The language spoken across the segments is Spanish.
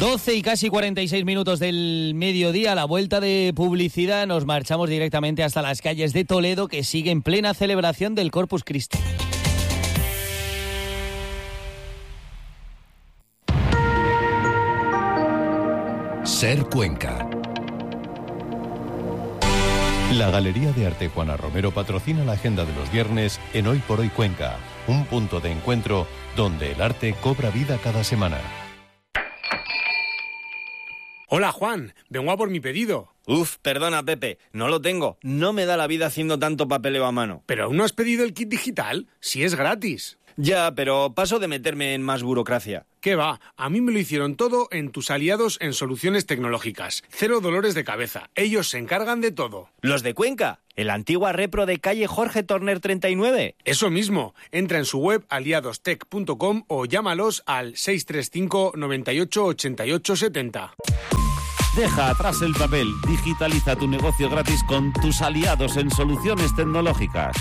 12 y casi 46 minutos del mediodía, a la vuelta de publicidad nos marchamos directamente hasta las calles de Toledo, que sigue en plena celebración del Corpus Christi. Ser Cuenca. La Galería de Arte Juana Romero patrocina la agenda de los viernes en Hoy por Hoy Cuenca, un punto de encuentro donde el arte cobra vida cada semana. Hola Juan, vengo a por mi pedido. Uf, perdona Pepe, no lo tengo. No me da la vida haciendo tanto papeleo a mano. ¿Pero aún no has pedido el kit digital? Si es gratis. Ya, pero paso de meterme en más burocracia. ¿Qué va? A mí me lo hicieron todo en tus aliados en Soluciones Tecnológicas. 0 dolores de cabeza. Ellos se encargan de todo. ¿Los de Cuenca? ¿El antigua repro de calle Jorge Torner 39? Eso mismo. Entra en su web aliadostech.com o llámalos al 635 98 88 70. Deja atrás el papel. Digitaliza tu negocio gratis con tus aliados en Soluciones Tecnológicas.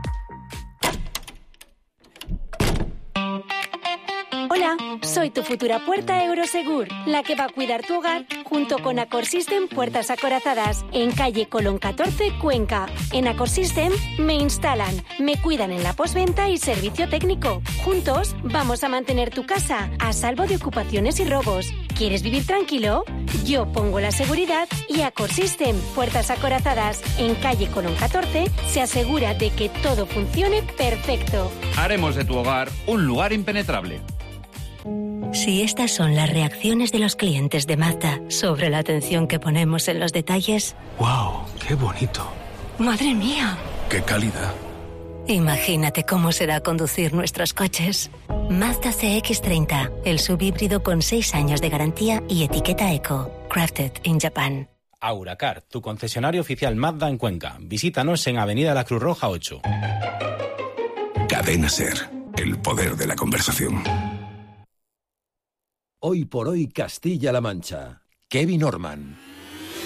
Hola, soy tu futura puerta Eurosegur, la que va a cuidar tu hogar junto con Acorsystem Puertas Acorazadas, en calle Colón 14, Cuenca. En Acorsystem me instalan, me cuidan en la postventa y servicio técnico. Juntos vamos a mantener tu casa a salvo de ocupaciones y robos. ¿Quieres vivir tranquilo? Yo pongo la seguridad y Acorsystem Puertas Acorazadas, en calle Colón 14, se asegura de que todo funcione perfecto. Haremos de tu hogar un lugar impenetrable. Si estas son las reacciones de los clientes de Mazda sobre la atención que ponemos en los detalles... ¡Wow! ¡Qué bonito! ¡Madre mía! ¡Qué calidad! Imagínate cómo será conducir nuestros coches. Mazda CX-30, el subhíbrido con 6 años de garantía y etiqueta Eco. Crafted in Japan. Auracar, tu concesionario oficial Mazda en Cuenca. Visítanos en Avenida La Cruz Roja 8. Cadena Ser, el poder de la conversación. Hoy por Hoy Castilla-La Mancha. Kevin Orman.